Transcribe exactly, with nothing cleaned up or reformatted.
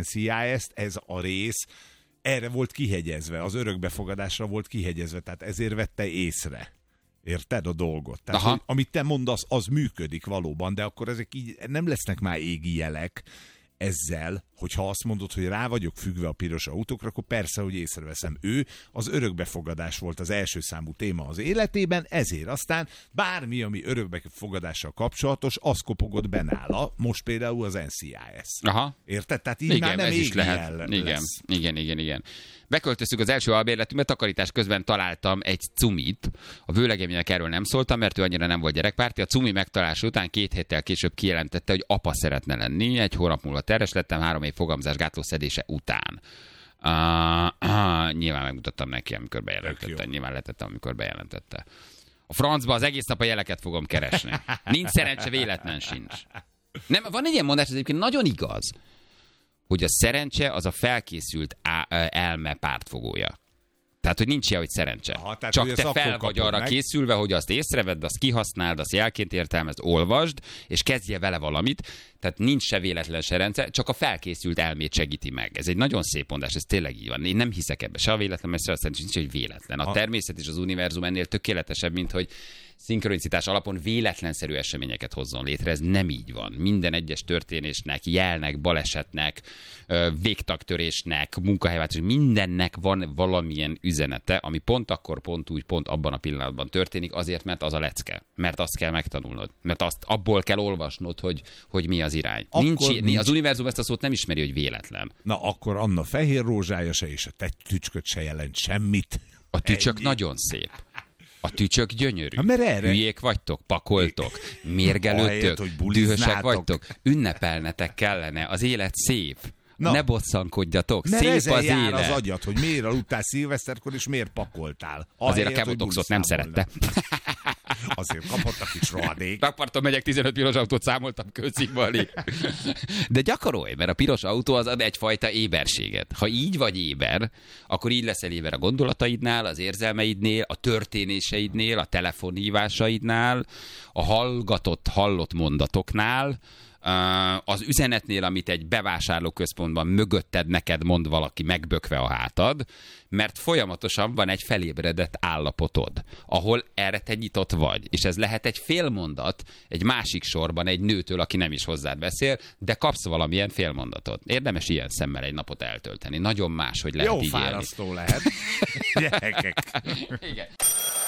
en cé i es-t, ez a rész erre volt kihegyezve, az örökbefogadásra volt kihegyezve, tehát ezért vette észre. Érted a dolgot? Tehát, hogy, amit te mondasz, az működik valóban, de akkor ezek így nem lesznek már égi jelek ezzel, hogyha azt mondod, hogy rá vagyok függve a piros autókra, akkor persze, hogy észreveszem. Ő az örökbefogadás volt az első számú téma az életében, ezért aztán bármi, ami örökbefogadással kapcsolatos, az kopogott be nála, most például az en cé i es. Aha. Érted? Tehát így igen, már nem ez is lehet. jel Igen, lesz. igen, igen, igen. Beköltöztük az első albérletünkbe, takarítás közben találtam egy cumit. A vőlegemények erről nem szóltam, mert ő annyira nem volt gyerekpárti. A cumi megtalálása után két héttel később kijelentette, hogy apa szeretne lenni. Egy hónap múlva terhes lettem, három év fogamzásgátló szedése után. Uh, uh, nyilván megmutattam neki, amikor bejelentette. Nyilván letettem, amikor bejelentette. A francba az egész nap a jeleket fogom keresni. Nincs szerencse, véletlen sincs. Nem, van egy ilyen mondás, ez egyébként nagyon igaz, hogy a szerencse az a felkészült á, elme pártfogója. Tehát, hogy nincs ilyen, hogy szerencse. Aha, tehát, csak hogy te fel vagy arra meg. készülve, hogy azt észrevedd, azt kihasználd, azt jelként értelmezd, olvasd, és kezdje vele valamit. Tehát nincs se véletlen se rendszer, csak a felkészült elmét segíti meg. Ez egy nagyon szép mondás, ez tényleg így van. Én nem hiszek ebbe. Se a véletlen, se a szerencsé, nincs egy véletlen. A természet és az univerzum ennél tökéletesebb, mint hogy szinkronicitás alapon véletlenszerű eseményeket hozzon létre. Ez nem így van. Minden egyes történésnek, jelnek, balesetnek, végtagtörésnek, munkahelyváltásnak, mindennek van valamilyen üzenete, ami pont akkor, pont úgy, pont abban a pillanatban történik, azért, mert az a lecke. Mert azt kell megtanulnod. Mert azt abból kell olvasnod, hogy, hogy mi az irány. Nincs, nincs. Az univerzum ezt a szót nem ismeri, hogy véletlen. Na, akkor Anna fehér rózsája se, és a te tücsköd se jelent semmit. A tücsök Ennyi. Nagyon szép. A tücsök gyönyörű. Ha, erre... Hülyék vagytok, pakoltok, mérgelődtök, dühösek vagytok, ünnepelnetek kellene, az élet szép. Na, ne bosszankodjatok, szép az jár élet. Az agyat, hogy miért aludtál szilveszterkor, és miért pakoltál. Azért a kevotoxot nem szerette. Azért kapott a kis rohadék. Rakparton megyek, tizenöt piros autót számoltam Kőszigmali. De gyakorolj, mert a piros autó az ad egyfajta éberséget. Ha így vagy éber, akkor így leszel éber a gondolataidnál, az érzelmeidnél, a történéseidnél, a telefonhívásaidnál, a hallgatott, hallott mondatoknál, az üzenetnél, amit egy bevásárlóközpontban mögötted neked mond valaki megbökve a hátad, mert folyamatosan van egy felébredett állapotod, ahol erre te nyitott vagy. És ez lehet egy félmondat egy másik sorban egy nőtől, aki nem is hozzád beszél, de kapsz valamilyen félmondatot. Érdemes ilyen szemmel egy napot eltölteni. Nagyon más, hogy lehet Jó így élni. Jó fárasztó lehet. Gyerekek. Igen.